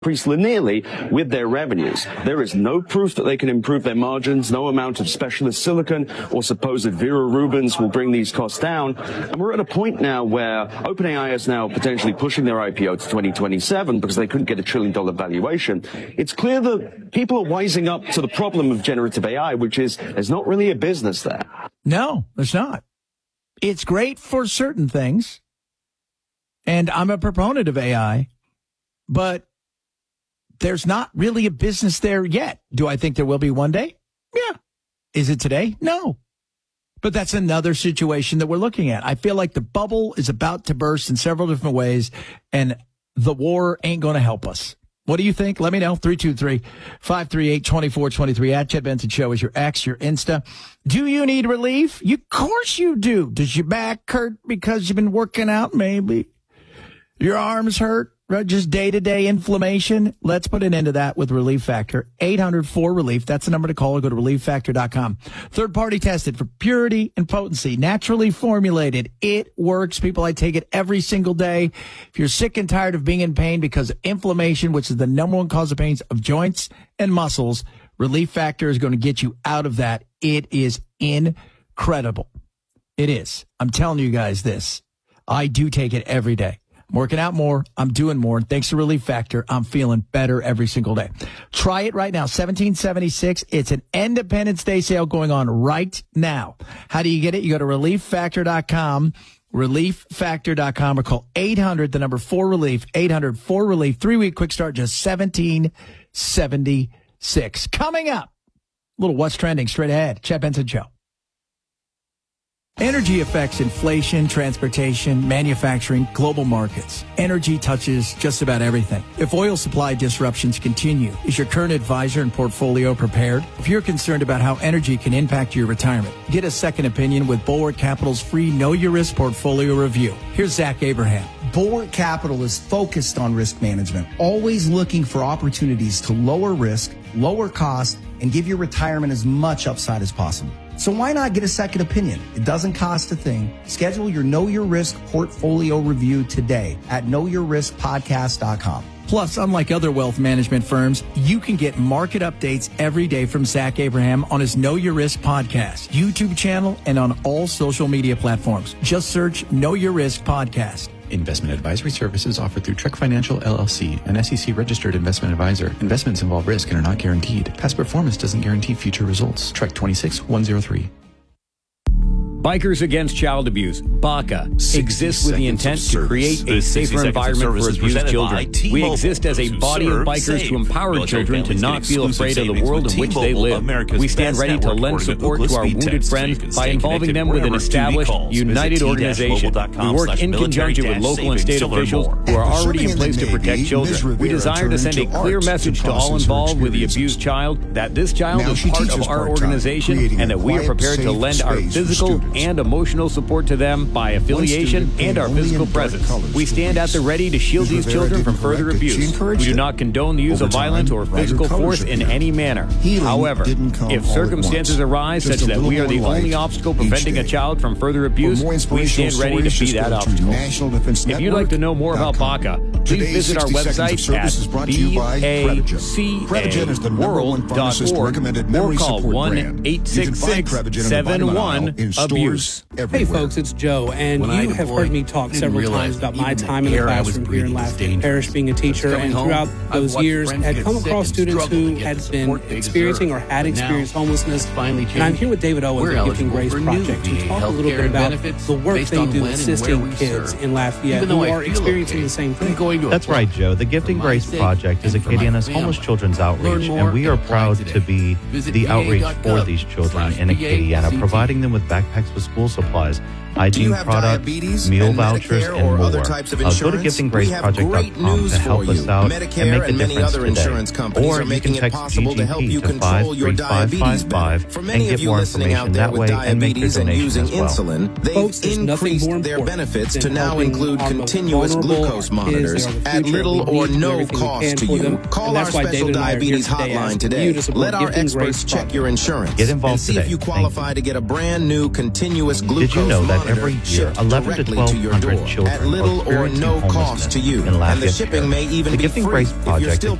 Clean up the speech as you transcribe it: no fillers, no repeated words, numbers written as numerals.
increase linearly with their revenues. There is no proof that they can improve their margins. No amount of specialist silicon or supposed Vera Rubins will bring these costs down. And we're at a point now where OpenAI is now potentially pushing their IPO to 2027 because they couldn't get $1 trillion valuation. It's clear that people are wising up to the problem of generative AI, which is there's not really a business there. No, there's not. It's great for certain things. And I'm a proponent of AI, but there's not really a business there yet. Do I think there will be one day? Yeah. Is it today? No. But that's another situation that we're looking at. I feel like the bubble is about to burst in several different ways, and the war ain't going to help us. What do you think? Let me know. 323-538-2423 at Chad Benson Show is your X, your Insta. Do you need relief? Of course you do. Does your back hurt because you've been working out? Maybe. Your arms hurt? Just day-to-day inflammation. Let's put an end to that with Relief Factor. 800-4RELIEF. That's the number to call or go to relieffactor.com. Third-party tested for purity and potency. Naturally formulated. It works. People, I take it every single day. If you're sick and tired of being in pain because of inflammation, which is the number one cause of pains of joints and muscles, Relief Factor is going to get you out of that. It is incredible. It is. I'm telling you guys this. I do take it every day. I'm working out more. I'm doing more. And thanks to Relief Factor, I'm feeling better every single day. Try it right now. $17.76. It's an Independence Day sale going on right now. How do you get it? You go to relieffactor.com, relieffactor.com, or call 800, the number 4RELIEF, 800-4RELIEF. 3-week quick start, just $17.76. Coming up, a little What's Trending straight ahead. Chad Benson Show. Energy affects inflation, transportation, manufacturing, global markets. Energy touches just about everything. If oil supply disruptions continue, is your current advisor and portfolio prepared? If you're concerned about how energy can impact your retirement, get a second opinion with Bulwark Capital's free Know Your Risk portfolio review. Here's Zach Abraham. Bulwark Capital is focused on risk management, always looking for opportunities to lower risk, lower cost, and give your retirement as much upside as possible. So why not get a second opinion? It doesn't cost a thing. Schedule your Know Your Risk portfolio review today at knowyourriskpodcast.com. Plus, unlike other wealth management firms, you can get market updates every day from Zach Abraham on his Know Your Risk podcast, YouTube channel, and on all social media platforms. Just search Know Your Risk Podcast. Investment advisory services offered through Trek Financial LLC, an SEC-registered investment advisor. Investments involve risk and are not guaranteed. Past performance doesn't guarantee future results. Trek 26103. Bikers Against Child Abuse, BACA, exists with the intent to create a safer environment for abused children. We exist as a body of bikers to empower children to not feel afraid of the world in which they live. We stand ready to lend support to our wounded friends by involving them with an established, united organization. We work in conjunction with local and state officials who are already in place to protect children. We desire to send a clear message to all involved with the abused child that this child is part of our organization and that we are prepared to lend our physical and emotional support to them by affiliation and our physical presence. We stand at the ready to shield these children from further abuse. We do not condone the use of violence or physical force in any manner. However, if circumstances arise such that we are the only obstacle preventing a child from further abuse, we stand ready to be that obstacle. If you'd like to know more about BACA, please visit our website at BACAworld.org or call 1-866-71-ABUSE. Hey folks, it's Joe, and you have heard me talk several times about my time in the classroom here in Lafayette Parish being a teacher, and throughout those years had come across students who had been experiencing or had experienced homelessness. And I'm here with David Owens of Gifting Grace Project to talk a little bit about the work they do assisting kids in Lafayette who are experiencing the same thing. That's right, Joe. The Gifting Grace Project is Acadiana's homeless children's outreach, and we are proud to be the outreach for these children in Acadiana, providing them with backpacks with school supplies, hygiene products, meal vouchers, and more. Go to giftinggraceproject.com to help us out and make a difference today. Or you can text GGP to 53555 and get more information that way and make your donation as well. They've increased their benefits to now include continuous glucose monitors at little or no cost to you. Call our special diabetes hotline today. Let our experts check your insurance Get involved and see today. if you qualify to get a brand new continuous glucose monitor. Did you know that every year 11 to 1,200 children at little are or no experiencing cost to you, in Lafayette and the shipping Parish. may even The be Gifting free Grace if you're Project still